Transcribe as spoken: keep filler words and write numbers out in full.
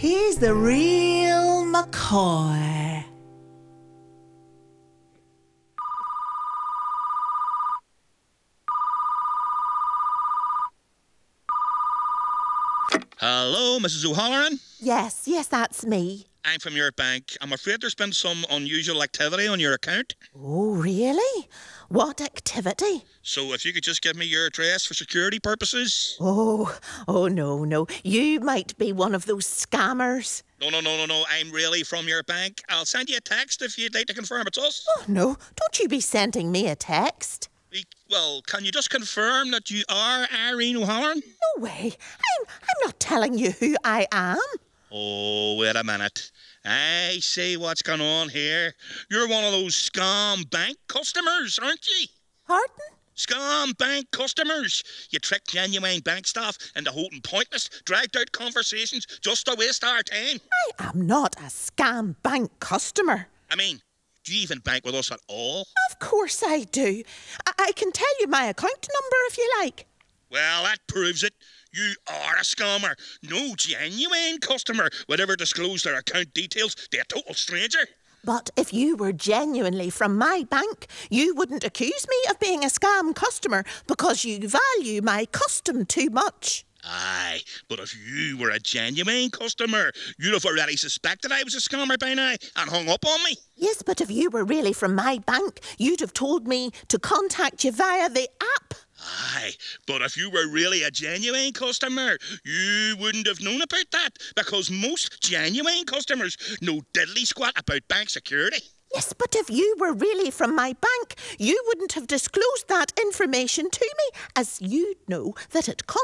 He's the real McCoy. Hello, Missus O'Halloran. Yes, yes, that's me. I'm from your bank. I'm afraid there's been some unusual activity on your account. Oh, really? What activity? So if you could just give me your address for security purposes. Oh, oh no, no. You might be one of those scammers. No, no, no, no, no. I'm really from your bank. I'll send you a text if you'd like to confirm it's us. Oh, no, don't you be sending me a text. We- Well, can you just confirm that you are Irene O'Halloran? No way. I'm, I'm not telling you who I am. Oh, wait a minute. I see what's going on here. You're one of those scam bank customers, aren't you? Pardon? Scam bank customers. You trick genuine bank staff into holding pointless, dragged out conversations just to waste our time. I am not a scam bank customer. I mean, do you even bank with us at all? Of course I do. I, I can tell you my account number if you like. Well, that proves it. You are a scammer. No genuine customer would ever disclose their account details to a total stranger. But if you were genuinely from my bank, you wouldn't accuse me of being a scam customer because you value my custom too much. Aye, but if you were a genuine customer, you'd have already suspected I was a scammer by now and hung up on me. Yes, but if you were really from my bank, you'd have told me to contact you via the app. Aye, but if you were really a genuine customer, you wouldn't have known about that because most genuine customers know diddly squat about bank security. Yes, but if you were really from my bank, you wouldn't have disclosed that information to me, as you know that it